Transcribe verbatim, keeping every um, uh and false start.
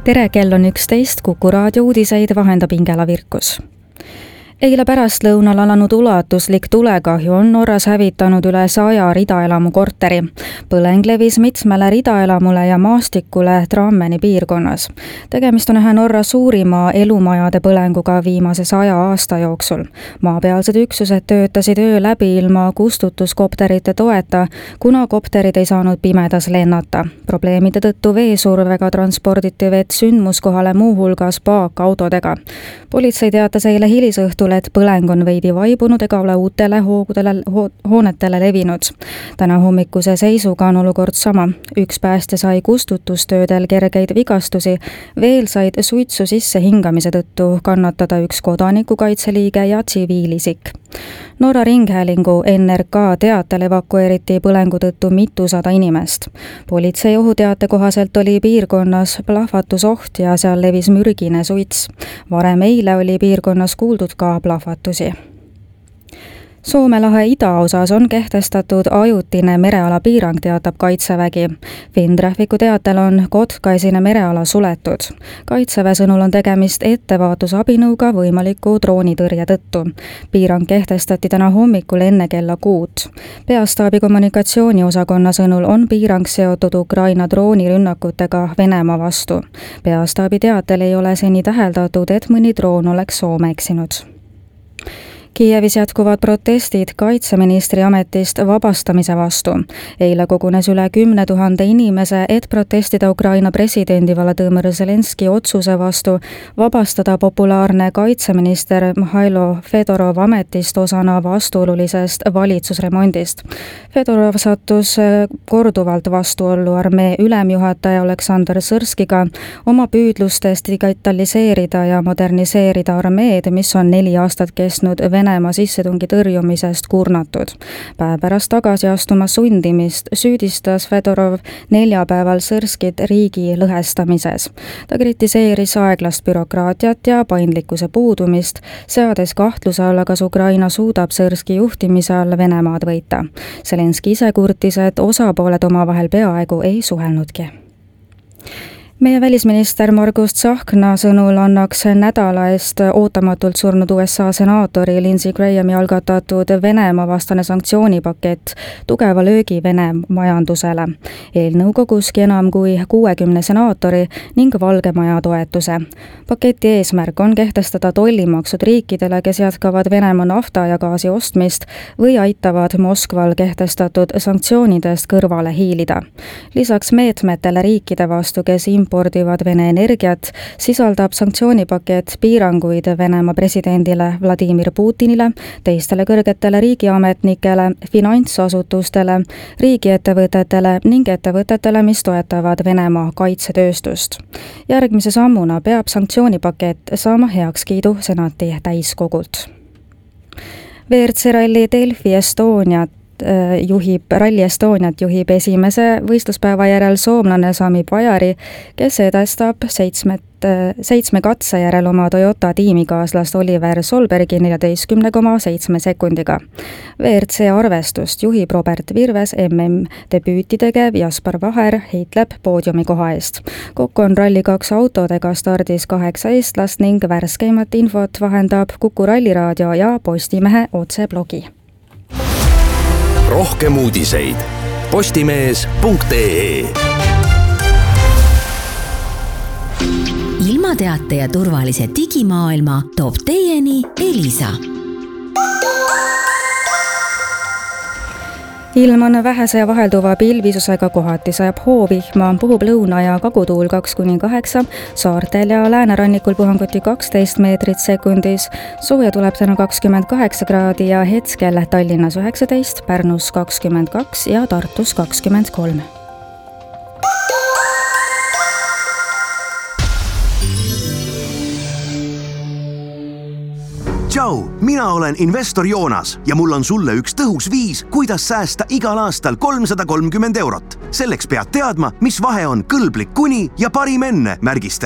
tere, kell on üksteist, Kuku raadio uudiseid vahendab Ingela Virkus. Eile pärastlõunal alanud ulatuslik tulekahju on Norras hävitanud üle saja ridaelamu korteri. Põleng levis mitmele ridaelamule ja maastikule Drammeni piirkonnas. Tegemist on ühe Norra suurima elumajade põlenguga viimase saja aasta jooksul. Maapealsed üksused töötasid öö läbi ilma kustutuskopterite toeta, kuna kopterid ei saanud pimedas lennata. Probleemide tõttu veesurvega transporditi vett sündmuskohale muuhulgas paakautodega. Politsei teatas eile hilisõhtul, et põleng on veidi vaibunud ega ole uutele hoogudele, ho hoonetele levinud. Täna hommikuse seisuga on olukord sama. Üks päästja sai kustutustöödel kergeid vigastusi, veel said suitsu sisse hingamise tõttu kannatada üks kodanikukaitseliige ja tsiviilisik. Norra Ringhäälingu N R K teatel evakueeriti põlengu tõttu mitusada inimest. Politsei ohuteate kohaselt oli piirkonnas plahvatusoht ja seal levis mürgine suits. Varem eile oli piirkonnas kuuldud ka plahvatusi. Soome lahe idaosas on kehtestatud ajutine mereala piirang, teatab Kaitsevägi. Finntrafficu teatel on Kotkaisine mereala suletud. Kaitseväe sõnul on tegemist ettevaatusabinõuga võimaliku droonitõrje tõttu. Piirang kehtestati täna hommikul enne kella kuut. Peastaabi kommunikatsiooniosakonna sõnul on piirang seotud Ukraina droonirünnakutega Venemaa vastu. Peastaabi teatel ei ole seni täheldatud, et mõni droon oleks Soome eksinud. Kiievis jätkuvad protestid kaitseministri ametist vabastamise vastu. Eile kogunes üle kümne tuhande inimese, et protestida Ukraina presidendi Volodõmõr Zelenski otsuse vastu vabastada populaarne kaitseminister Mihhailo Fedorov ametist osana vastuolulisest valitsusremondist. Fedorov sattus korduvalt vastuollu armee ülemjuhataja Oleksandr Sõrskiga oma püüdlustest digitaliseerida ja moderniseerida armeed, mis on neli aastat kestnud Venemaa sissetungi tõrjumisest kurnatud. Päev pärast tagasi astuma sundimist süüdistas Fedorov neljapäeval Sõrskit riigi lõhestamises. Ta kritiseeris aeglast bürokraatiat ja paindlikkuse puudumist, seades kahtluse alla, kas Ukraina suudab Sõrski juhtimise all Venemaad võita. Zelenski ise kurtis, et osapooled omavahel peaaegu ei suhelnudki. Meie välisminister Margus Tsahkna sõnul annaks nädala eest ootamatult surnud U S A senaatori Lindsey Grahami algatatud Venemaa vastane sanktsioonipakett tugeva löögi Vene majandusele. Eelnõu koguski enam kui kuuekümne senaatori ning Valge Maja toetuse. Paketi eesmärk on kehtestada tollimaksud riikidele, kes jätkavad Venemaa nafta ja gaasi ostmist või aitavad Moskval kehtestatud sanktsioonidest kõrvale hiilida. Lisaks meetmetele riikide vastu, kes impordivad Vene energiat, sisaldab sanktsioonipakett piiranguid Venemaa presidendile Vladimir Putinile, teistele kõrgetele riigiametnikele, finantsasutustele, riigiettevõtetele ning ettevõtetele, mis toetavad Venemaa kaitsetööstust. Järgmise sammuna peab sanktsioonipakett saama heakskiidu senati täiskogult. V R C Rally Delfi Estoniat juhib, Rally Estoniat juhib esimese võistluspäeva järel soomlane Sami Pajari, kes edestab seitsmet, seitsme katse järel oma Toyota tiimikaaslast Oliver Solbergi neljateistkümne koma seitsme sekundiga. V R C arvestust juhib Robert Virves, M M debüüti tegev Jaspar Vaher heitleb poodiumi koha eest. Kokku on Rally kaks autodega stardis kaheksa eestlast ning värskeimat infot vahendab Kuku ralliraadio ja Postimehe otseblogi. Rohkem uudiseid postimees punkt ee. Ilmateate ja turvalise digimaailma toob teieni Elisa. Ilm on vähese ja vahelduva pilvisusega, kohati sajab hoovihma, puhub lõuna- ja kagutuul kaks kuni kaheksa, saartel ja läänerannikul puhanguti kaksteist meetrit sekundis, sooja tuleb täna kakskümmend kaheksa kraadi ja hetkel Tallinnas üheksateist, Pärnus kakskümmend kaks ja Tartus kakskümmend kolm. Tšau, mina olen investor Joonas ja mul on sulle üks tõhus viis, kuidas säästa igal aastal kolmsada kolmkümmend eurot. Selleks pead teadma, mis vahe on kõlblik kuni ja parim enne märgistel.